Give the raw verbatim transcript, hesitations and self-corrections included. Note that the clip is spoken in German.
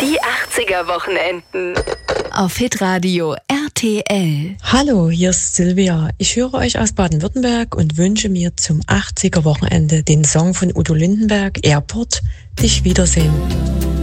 Die achtziger-Wochenenden. Auf Hitradio R T L. Hallo, hier ist Silvia. Ich höre euch aus Baden-Württemberg und wünsche mir zum achtziger-Wochenende den Song von Udo Lindenberg, Airport, Dich wiedersehen.